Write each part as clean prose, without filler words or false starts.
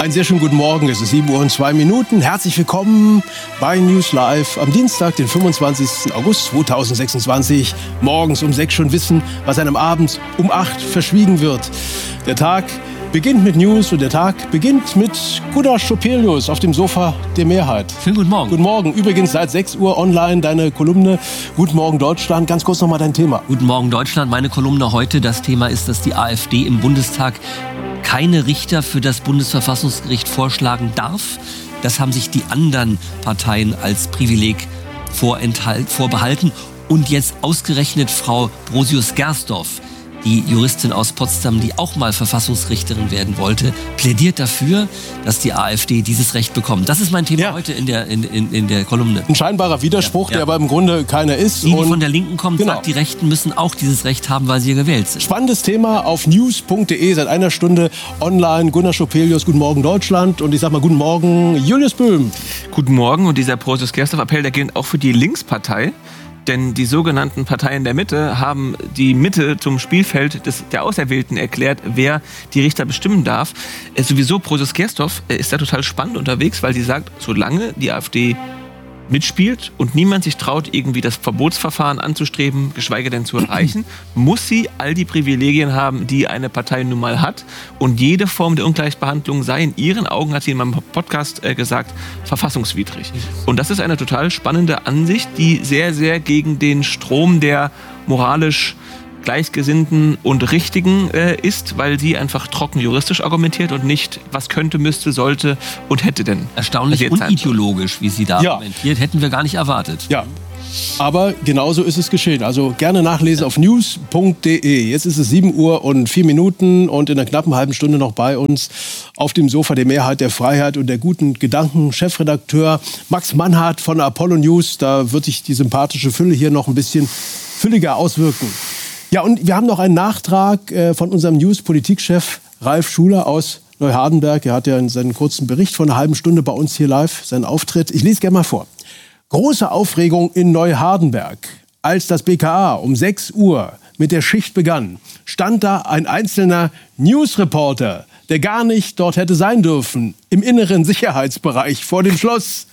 Einen sehr schönen guten Morgen, es ist 7:02 Uhr. Herzlich willkommen bei News Live am Dienstag, den 25. August 2026. Morgens um 6 schon wissen, was einem abends um 8 verschwiegen wird. Der Tag beginnt mit News und der Tag beginnt mit Gunnar Schopelius auf dem Sofa der Mehrheit. Schönen guten Morgen. Guten Morgen. Übrigens seit 6 Uhr online deine Kolumne Guten Morgen Deutschland. Ganz kurz nochmal dein Thema. Guten Morgen Deutschland. Meine Kolumne heute, das Thema ist, dass die AfD im Bundestag keine Richter für das Bundesverfassungsgericht vorschlagen darf. Das haben sich die anderen Parteien als Privileg vorbehalten. Und jetzt ausgerechnet Frau Brosius-Gersdorf, die Juristin aus Potsdam, die auch mal Verfassungsrichterin werden wollte, plädiert dafür, dass die AfD dieses Recht bekommt. Das ist mein Thema heute in der Kolumne. Ein scheinbarer Widerspruch, der aber im Grunde keiner ist. Die von der Linken kommt, sagt, die Rechten müssen auch dieses Recht haben, weil sie gewählt sind. Spannendes Thema auf news.de, seit einer Stunde online. Gunnar Schopelius, Guten Morgen Deutschland. Und ich sag mal Guten Morgen Julius Böhm. Guten Morgen. Und dieser Brosius-Gersdorf-Appell, der gilt auch für die Linkspartei. Denn die sogenannten Parteien der Mitte haben die Mitte zum Spielfeld der Auserwählten erklärt, wer die Richter bestimmen darf. Sowieso Brosius-Gersdorf ist da total spannend unterwegs, weil sie sagt, solange die AfD mitspielt und niemand sich traut, irgendwie das Verbotsverfahren anzustreben, geschweige denn zu erreichen, muss sie all die Privilegien haben, die eine Partei nun mal hat. Und jede Form der Ungleichbehandlung sei in ihren Augen, hat sie in meinem Podcast gesagt, verfassungswidrig. Und das ist eine total spannende Ansicht, die sehr, sehr gegen den Strom der moralisch Gleichgesinnten und Richtigen ist, weil sie einfach trocken juristisch argumentiert und nicht, was könnte, müsste, sollte und hätte denn. Erstaunlich unideologisch, wie sie da argumentiert, hätten wir gar nicht erwartet. Ja, aber genauso ist es geschehen. Also gerne nachlesen auf news.de. Jetzt ist es 7:04 und in einer knappen halben Stunde noch bei uns auf dem Sofa der Mehrheit, der Freiheit und der guten Gedanken Chefredakteur Max Mannhardt von Apollo News. Da wird sich die sympathische Fülle hier noch ein bisschen fülliger auswirken. Ja, und wir haben noch einen Nachtrag von unserem News-Politikchef Ralf Schuler aus Neuhardenberg. Er hat ja in seinem kurzen Bericht von einer halben Stunde bei uns hier live seinen Auftritt. Ich lese gerne mal vor. Große Aufregung in Neuhardenberg. Als das BKA um 6 Uhr mit der Schicht begann, stand da ein einzelner News-Reporter, der gar nicht dort hätte sein dürfen, im inneren Sicherheitsbereich vor dem Schloss.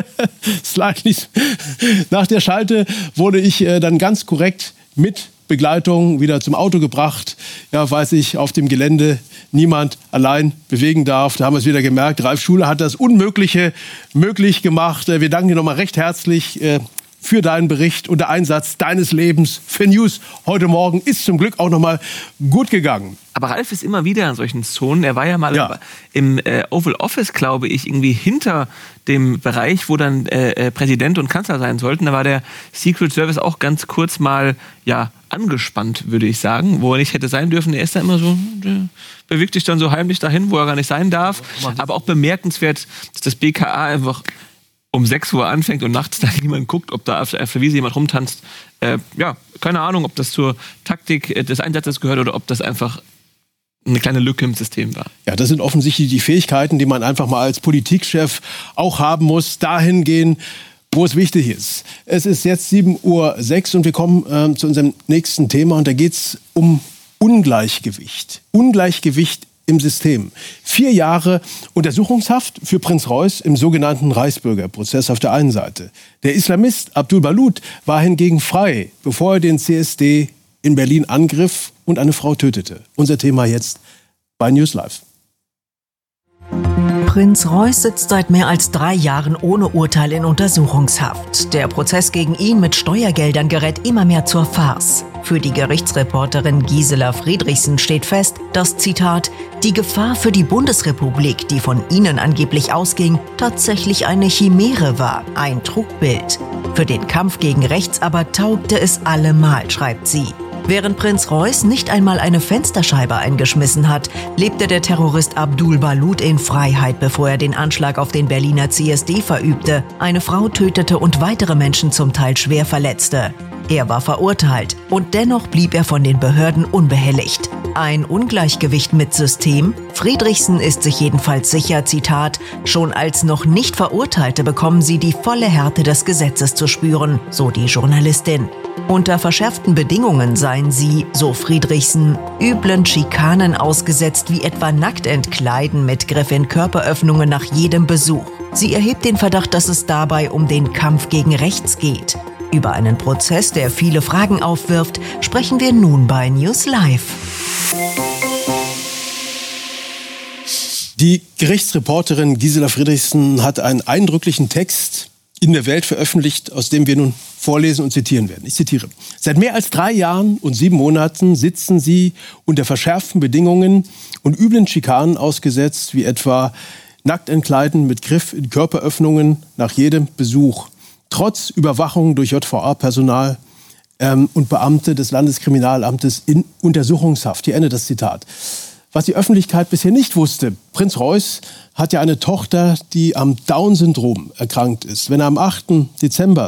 Nach der Schalte wurde ich dann ganz korrekt mit Begleitung wieder zum Auto gebracht, weil sich auf dem Gelände niemand allein bewegen darf. Da haben wir es wieder gemerkt. Ralf Schuler hat das Unmögliche möglich gemacht. Wir danken dir nochmal recht herzlich für deinen Bericht und der Einsatz deines Lebens für News heute Morgen ist zum Glück auch nochmal gut gegangen. Aber Ralf ist immer wieder in solchen Zonen. Er war ja mal im Oval Office, glaube ich, irgendwie hinter dem Bereich, wo dann Präsident und Kanzler sein sollten. Da war der Secret Service auch ganz kurz mal angespannt, würde ich sagen, wo er nicht hätte sein dürfen. Er ist da immer so, bewegt sich dann so heimlich dahin, wo er gar nicht sein darf. Aber auch bemerkenswert, dass das BKA einfach um 6 Uhr anfängt und nachts da niemand guckt, ob da auf der Wiese jemand rumtanzt. Keine Ahnung, ob das zur Taktik des Einsatzes gehört oder ob das einfach eine kleine Lücke im System war. Ja, das sind offensichtlich die Fähigkeiten, die man einfach mal als Politikchef auch haben muss, dahin gehen, wo es wichtig ist. Es ist jetzt 7:06 Uhr und wir kommen zu unserem nächsten Thema und da geht es um Ungleichgewicht. Ungleichgewicht im System. 4 Jahre Untersuchungshaft für Prinz Reuß im sogenannten Reichsbürgerprozess auf der einen Seite. Der Islamist Abdul Balut war hingegen frei, bevor er den CSD in Berlin angriff und eine Frau tötete. Unser Thema jetzt bei News Live. Prinz Reuß sitzt seit mehr als 3 Jahren ohne Urteil in Untersuchungshaft. Der Prozess gegen ihn mit Steuergeldern gerät immer mehr zur Farce. Für die Gerichtsreporterin Gisela Friedrichsen steht fest, dass, Zitat, die Gefahr für die Bundesrepublik, die von ihnen angeblich ausging, tatsächlich eine Chimäre war, ein Trugbild. Für den Kampf gegen rechts aber taugte es allemal, schreibt sie. Während Prinz Reuß nicht einmal eine Fensterscheibe eingeschmissen hat, lebte der Terrorist Abdul Balut in Freiheit, bevor er den Anschlag auf den Berliner CSD verübte, eine Frau tötete und weitere Menschen zum Teil schwer verletzte. Er war verurteilt und dennoch blieb er von den Behörden unbehelligt. Ein Ungleichgewicht mit System? Friedrichsen ist sich jedenfalls sicher, Zitat, schon als noch nicht Verurteilte bekommen sie die volle Härte des Gesetzes zu spüren, so die Journalistin. Unter verschärften Bedingungen seien sie, so Friedrichsen, üblen Schikanen ausgesetzt, wie etwa Nacktentkleiden mit Griff in Körperöffnungen nach jedem Besuch. Sie erhebt den Verdacht, dass es dabei um den Kampf gegen rechts geht. Über einen Prozess, der viele Fragen aufwirft, sprechen wir nun bei News Live. Die Gerichtsreporterin Gisela Friedrichsen hat einen eindrücklichen Text in der Welt veröffentlicht, aus dem wir nun vorlesen und zitieren werden. Ich zitiere. Seit mehr als 3 Jahren und 7 Monaten sitzen sie unter verschärften Bedingungen und üblen Schikanen ausgesetzt, wie etwa Nacktentkleiden mit Griff in Körperöffnungen nach jedem Besuch. Trotz Überwachung durch JVA-Personal und Beamte des Landeskriminalamtes in Untersuchungshaft. Hier endet das Zitat. Was die Öffentlichkeit bisher nicht wusste, Prinz Reuß hat ja eine Tochter, die am Down-Syndrom erkrankt ist. Wenn er am 8. Dezember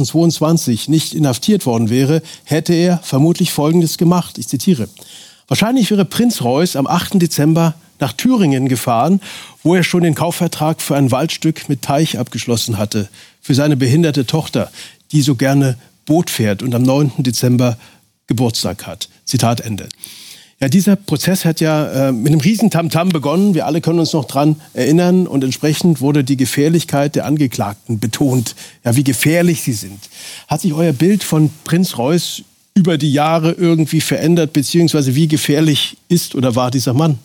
2022 nicht inhaftiert worden wäre, hätte er vermutlich Folgendes gemacht. Ich zitiere. Wahrscheinlich wäre Prinz Reuß am 8. Dezember nach Thüringen gefahren, wo er schon den Kaufvertrag für ein Waldstück mit Teich abgeschlossen hatte, für seine behinderte Tochter, die so gerne Boot fährt und am 9. Dezember Geburtstag hat. Zitat Ende. Ja, dieser Prozess hat ja mit einem riesen Tamtam begonnen. Wir alle können uns noch dran erinnern. Und entsprechend wurde die Gefährlichkeit der Angeklagten betont. Ja, wie gefährlich sie sind. Hat sich euer Bild von Prinz Reuß über die Jahre irgendwie verändert? Beziehungsweise wie gefährlich ist oder war dieser Mann?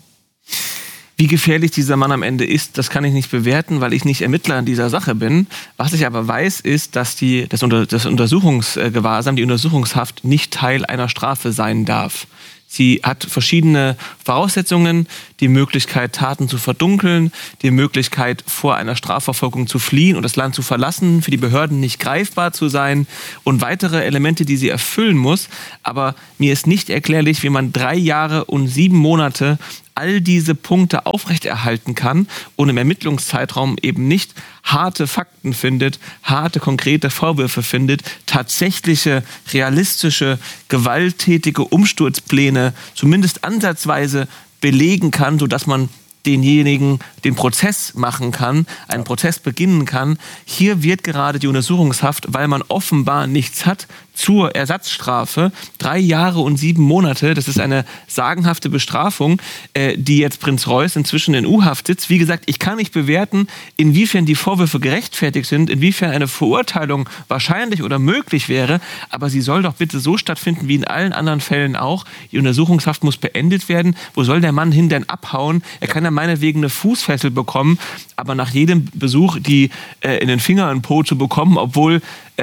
Wie gefährlich dieser Mann am Ende ist, das kann ich nicht bewerten, weil ich nicht Ermittler in dieser Sache bin. Was ich aber weiß, ist, dass das Untersuchungsgewahrsam, die Untersuchungshaft nicht Teil einer Strafe sein darf. Sie hat verschiedene Voraussetzungen, die Möglichkeit, Taten zu verdunkeln, die Möglichkeit, vor einer Strafverfolgung zu fliehen und das Land zu verlassen, für die Behörden nicht greifbar zu sein und weitere Elemente, die sie erfüllen muss. Aber mir ist nicht erklärlich, wie man 3 Jahre und 7 Monate all diese Punkte aufrechterhalten kann und im Ermittlungszeitraum eben nicht harte Fakten findet, harte, konkrete Vorwürfe findet, tatsächliche, realistische, gewalttätige Umsturzpläne zumindest ansatzweise belegen kann, sodass man denjenigen den Prozess machen kann, einen Prozess beginnen kann. Hier wird gerade die Untersuchungshaft, weil man offenbar nichts hat, zur Ersatzstrafe 3 Jahre und 7 Monate. Das ist eine sagenhafte Bestrafung, die jetzt Prinz Reuß inzwischen in U-Haft sitzt. Wie gesagt, ich kann nicht bewerten, inwiefern die Vorwürfe gerechtfertigt sind, inwiefern eine Verurteilung wahrscheinlich oder möglich wäre. Aber sie soll doch bitte so stattfinden wie in allen anderen Fällen auch. Die Untersuchungshaft muss beendet werden. Wo soll der Mann hin denn abhauen? Er kann ja meinetwegen eine Fußfessel bekommen, aber nach jedem Besuch die in den Finger und Po zu bekommen, obwohl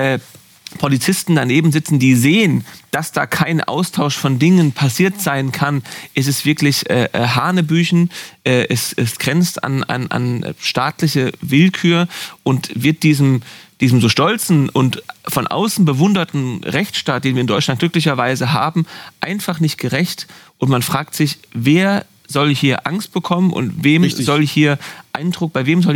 Polizisten daneben sitzen, die sehen, dass da kein Austausch von Dingen passiert sein kann, ist es wirklich Hanebüchen. Es grenzt an staatliche Willkür und wird diesem so stolzen und von außen bewunderten Rechtsstaat, den wir in Deutschland glücklicherweise haben, einfach nicht gerecht. Und man fragt sich, wer soll hier Angst bekommen und bei wem soll hier Eindruck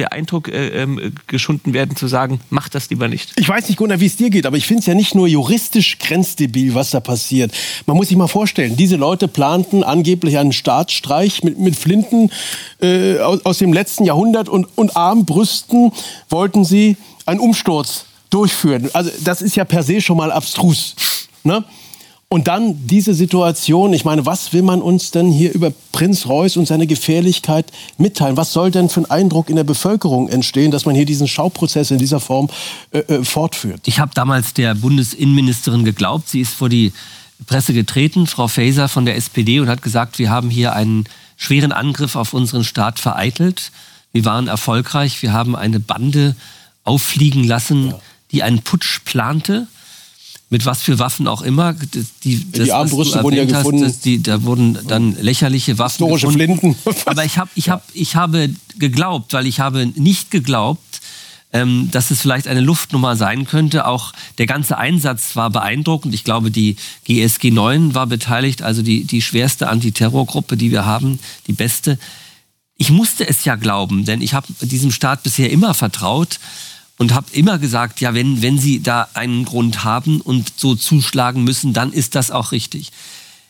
geschunden werden, zu sagen, mach das lieber nicht. Ich weiß nicht, Gunnar, wie es dir geht, aber ich finde es ja nicht nur juristisch grenzdebil, was da passiert. Man muss sich mal vorstellen, diese Leute planten angeblich einen Staatsstreich mit Flinten aus dem letzten Jahrhundert und Armbrüsten wollten sie einen Umsturz durchführen. Also das ist ja per se schon mal abstrus, ne? Und dann diese Situation, ich meine, was will man uns denn hier über Prinz Reuß und seine Gefährlichkeit mitteilen? Was soll denn für ein Eindruck in der Bevölkerung entstehen, dass man hier diesen Schauprozess in dieser Form fortführt? Ich habe damals der Bundesinnenministerin geglaubt. Sie ist vor die Presse getreten, Frau Faeser von der SPD, und hat gesagt, wir haben hier einen schweren Angriff auf unseren Staat vereitelt. Wir waren erfolgreich. Wir haben eine Bande auffliegen lassen, die einen Putsch plante. Mit was für Waffen auch immer. Die Armbrüste wurden ja gefunden. Da wurden dann lächerliche Waffen historische gefunden. Flinten. Aber ich habe geglaubt, weil ich habe nicht geglaubt, dass es vielleicht eine Luftnummer sein könnte. Auch der ganze Einsatz war beeindruckend. Ich glaube, die GSG 9 war beteiligt, also die schwerste Antiterrorgruppe, die wir haben, die beste. Ich musste es ja glauben, denn ich habe diesem Staat bisher immer vertraut. Und habe immer gesagt, ja, wenn Sie da einen Grund haben und so zuschlagen müssen, dann ist das auch richtig.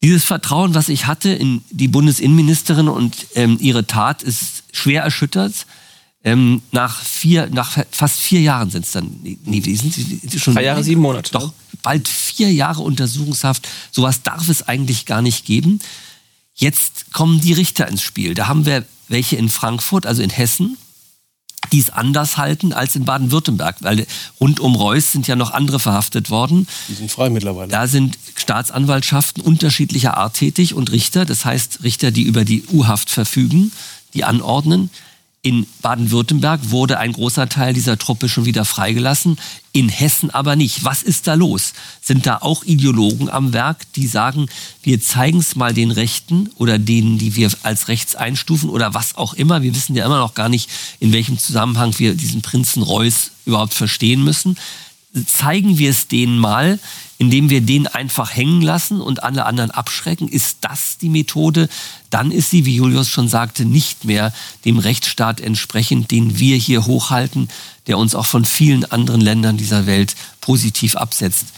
Dieses Vertrauen, was ich hatte in die Bundesinnenministerin und ihre Tat, ist schwer erschüttert. Nach fast 4 Jahren sind es dann. Nee, die sind schon 3 Jahre, 7 Monate. Doch, bald 4 Jahre Untersuchungshaft. Sowas darf es eigentlich gar nicht geben. Jetzt kommen die Richter ins Spiel. Da haben wir welche in Frankfurt, also in Hessen, die es anders halten als in Baden-Württemberg. Weil rund um Reuß sind ja noch andere verhaftet worden. Die sind frei mittlerweile. Da sind Staatsanwaltschaften unterschiedlicher Art tätig und Richter. Das heißt Richter, die über die U-Haft verfügen, die anordnen. In Baden-Württemberg wurde ein großer Teil dieser Truppe schon wieder freigelassen, in Hessen aber nicht. Was ist da los? Sind da auch Ideologen am Werk, die sagen, wir zeigen es mal den Rechten oder denen, die wir als rechts einstufen oder was auch immer. Wir wissen ja immer noch gar nicht, in welchem Zusammenhang wir diesen Prinzen Reuß überhaupt verstehen müssen. Zeigen wir es denen mal, indem wir den einfach hängen lassen und alle anderen abschrecken. Ist das die Methode? Dann ist sie, wie Julius schon sagte, nicht mehr dem Rechtsstaat entsprechend, den wir hier hochhalten, der uns auch von vielen anderen Ländern dieser Welt positiv absetzt.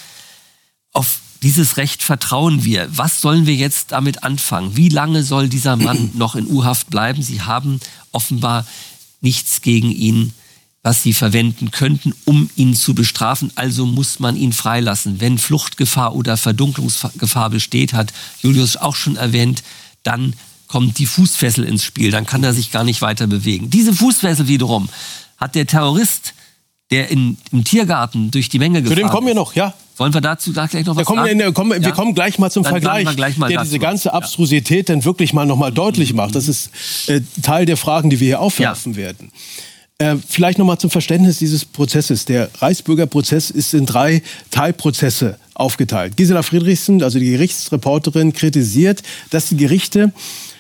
Auf dieses Recht vertrauen wir. Was sollen wir jetzt damit anfangen? Wie lange soll dieser Mann noch in U-Haft bleiben? Sie haben offenbar nichts gegen ihn, was sie verwenden könnten, um ihn zu bestrafen. Also muss man ihn freilassen. Wenn Fluchtgefahr oder Verdunklungsgefahr besteht, hat Julius auch schon erwähnt, dann kommt die Fußfessel ins Spiel. Dann kann er sich gar nicht weiter bewegen. Diese Fußfessel wiederum hat der Terrorist, der im Tiergarten durch die Menge gefahren ist. Zu dem kommen wir noch, ja. Wollen wir dazu gleich noch was sagen? Wir kommen gleich mal zum Dann Vergleich, der diese ganze Abstrusität dann wirklich mal nochmal deutlich macht. Das ist Teil der Fragen, die wir hier aufwerfen werden. Vielleicht nochmal zum Verständnis dieses Prozesses. Der Reichsbürgerprozess ist in 3 Teilprozesse aufgeteilt. Gisela Friedrichsen, also die Gerichtsreporterin, kritisiert, dass die Gerichte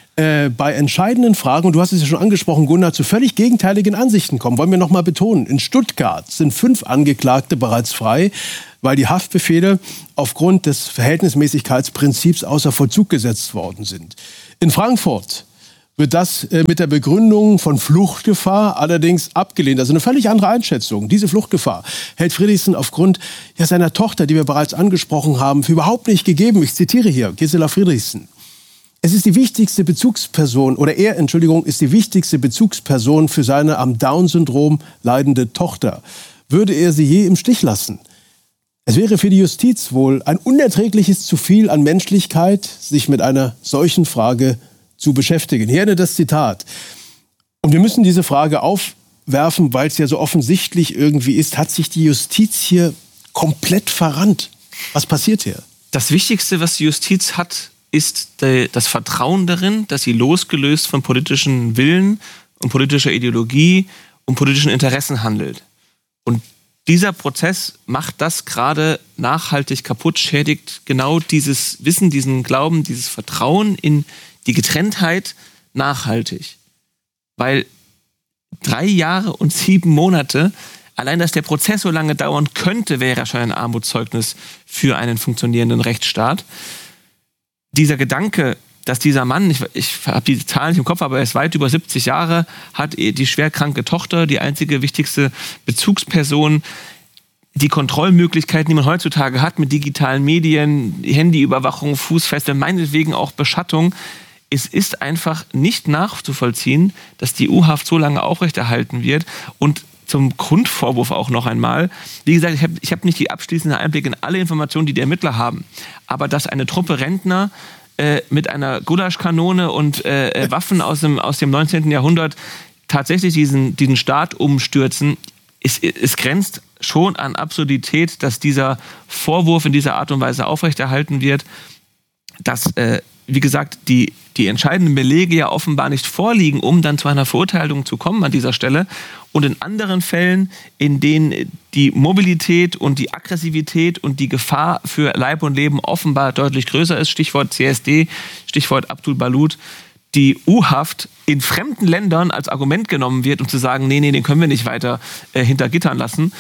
bei entscheidenden Fragen, und du hast es ja schon angesprochen, Gunnar, zu völlig gegenteiligen Ansichten kommen. Wollen wir nochmal betonen. In Stuttgart sind 5 Angeklagte bereits frei, weil die Haftbefehle aufgrund des Verhältnismäßigkeitsprinzips außer Vollzug gesetzt worden sind. In Frankfurt wird das mit der Begründung von Fluchtgefahr allerdings abgelehnt. Also eine völlig andere Einschätzung. Diese Fluchtgefahr hält Friedrichsen aufgrund seiner Tochter, die wir bereits angesprochen haben, für überhaupt nicht gegeben. Ich zitiere hier Gisela Friedrichsen. Es ist die wichtigste Bezugsperson, ist die wichtigste Bezugsperson für seine am Down-Syndrom leidende Tochter. Würde er sie je im Stich lassen? Es wäre für die Justiz wohl ein unerträgliches Zuviel an Menschlichkeit, sich mit einer solchen Frage zu beschäftigen. Hier das Zitat. Und wir müssen diese Frage aufwerfen, weil es ja so offensichtlich irgendwie ist. Hat sich die Justiz hier komplett verrannt? Was passiert hier? Das Wichtigste, was die Justiz hat, ist das Vertrauen darin, dass sie losgelöst von politischen Willen und politischer Ideologie und politischen Interessen handelt. Und dieser Prozess macht das gerade nachhaltig kaputt, schädigt genau dieses Wissen, diesen Glauben, dieses Vertrauen in die Getrenntheit nachhaltig. Weil 3 Jahre und 7 Monate, allein dass der Prozess so lange dauern könnte, wäre schon ein Armutszeugnis für einen funktionierenden Rechtsstaat. Dieser Gedanke, dass dieser Mann, ich habe die Zahlen nicht im Kopf, aber er ist weit über 70 Jahre, hat die schwerkranke Tochter, die einzige wichtigste Bezugsperson, die Kontrollmöglichkeiten, die man heutzutage hat mit digitalen Medien, Handyüberwachung, Fußfessel, meinetwegen auch Beschattung. Es ist einfach nicht nachzuvollziehen, dass die U-Haft so lange aufrechterhalten wird. Und zum Grundvorwurf auch noch einmal. Wie gesagt, ich hab nicht die abschließende Einblick in alle Informationen, die die Ermittler haben. Aber dass eine Truppe Rentner mit einer Gulaschkanone und Waffen aus dem 19. Jahrhundert tatsächlich diesen Staat umstürzen, es grenzt schon an Absurdität, dass dieser Vorwurf in dieser Art und Weise aufrechterhalten wird, dass, wie gesagt, die entscheidenden Belege ja offenbar nicht vorliegen, um dann zu einer Verurteilung zu kommen an dieser Stelle. Und in anderen Fällen, in denen die Mobilität und die Aggressivität und die Gefahr für Leib und Leben offenbar deutlich größer ist, Stichwort CSD, Stichwort Abdul Balut, die U-Haft in fremden Ländern als Argument genommen wird, um zu sagen, nee, den können wir nicht weiter hinter Gittern lassen,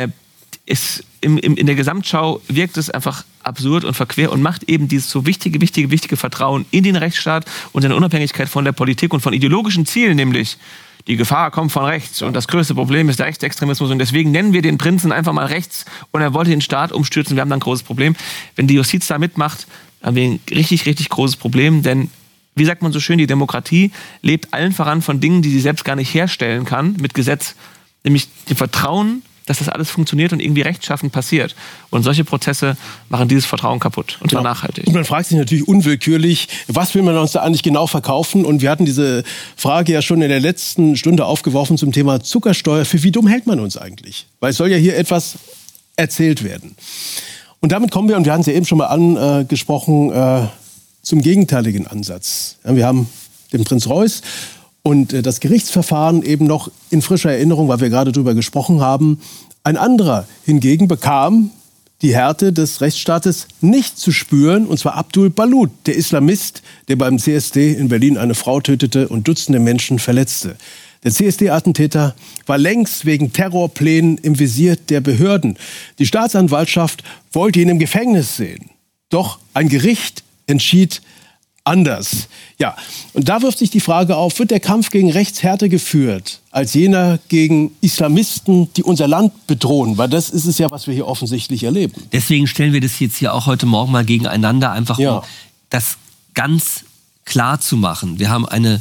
in der Gesamtschau wirkt es einfach absurd und verquer und macht eben dieses so wichtige Vertrauen in den Rechtsstaat und seine Unabhängigkeit von der Politik und von ideologischen Zielen, nämlich die Gefahr kommt von rechts und das größte Problem ist der Rechtsextremismus und deswegen nennen wir den Prinzen einfach mal rechts und er wollte den Staat umstürzen, wir haben dann ein großes Problem. Wenn die Justiz da mitmacht, haben wir ein richtig, richtig großes Problem, denn wie sagt man so schön, die Demokratie lebt allen voran von Dingen, die sie selbst gar nicht herstellen kann mit Gesetz, nämlich dem Vertrauen, dass das alles funktioniert und irgendwie rechtschaffend passiert. Und solche Prozesse machen dieses Vertrauen kaputt, und zwar nachhaltig. Und man fragt sich natürlich unwillkürlich, was will man uns da eigentlich genau verkaufen? Und wir hatten diese Frage ja schon in der letzten Stunde aufgeworfen zum Thema Zuckersteuer. Für wie dumm hält man uns eigentlich? Weil es soll ja hier etwas erzählt werden. Und damit kommen wir, und wir hatten es ja eben schon mal angesprochen, zum gegenteiligen Ansatz. Ja, wir haben den Prinz Reuß und das Gerichtsverfahren eben noch in frischer Erinnerung, weil wir gerade darüber gesprochen haben. Ein anderer hingegen bekam die Härte des Rechtsstaates nicht zu spüren, und zwar Abdul Balut, der Islamist, der beim CSD in Berlin eine Frau tötete und Dutzende Menschen verletzte. Der CSD-Attentäter war längst wegen Terrorplänen im Visier der Behörden. Die Staatsanwaltschaft wollte ihn im Gefängnis sehen. Doch ein Gericht entschied anders. Ja, und da wirft sich die Frage auf, wird der Kampf gegen rechts härter geführt als jener gegen Islamisten, die unser Land bedrohen? Weil das ist es ja, was wir hier offensichtlich erleben. Deswegen stellen wir das jetzt hier auch heute Morgen mal gegeneinander, einfach um das ganz klar zu machen. Wir haben ein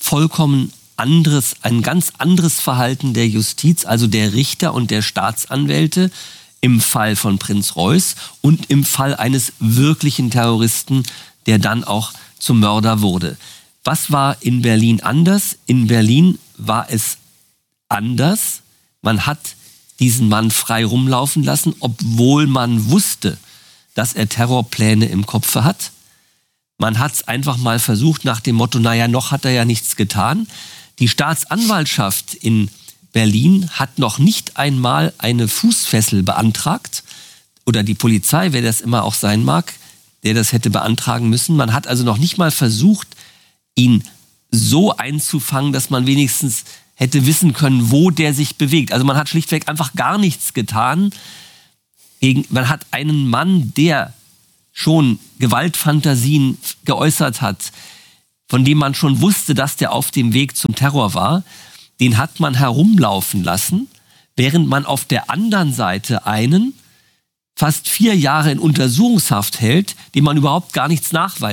ganz anderes Verhalten der Justiz, also der Richter und der Staatsanwälte, im Fall von Prinz Reuß und im Fall eines wirklichen Terroristen, der dann auch zum Mörder wurde. Was war in Berlin anders? In Berlin war es anders. Man hat diesen Mann frei rumlaufen lassen, obwohl man wusste, dass er Terrorpläne im Kopf hat. Man hat es einfach mal versucht nach dem Motto, naja, noch hat er ja nichts getan. Die Staatsanwaltschaft in Berlin hat noch nicht einmal eine Fußfessel beantragt, oder die Polizei, wer das immer auch sein mag, der das hätte beantragen müssen. Man hat also noch nicht mal versucht, ihn so einzufangen, dass man wenigstens hätte wissen können, wo der sich bewegt. Also man hat schlichtweg einfach gar nichts getan. Man hat einen Mann, der schon Gewaltfantasien geäußert hat, von dem man schon wusste, dass der auf dem Weg zum Terror war, den hat man herumlaufen lassen, während man auf der anderen Seite einen fast 4 Jahre in Untersuchungshaft hält, dem man überhaupt gar nichts nachweist.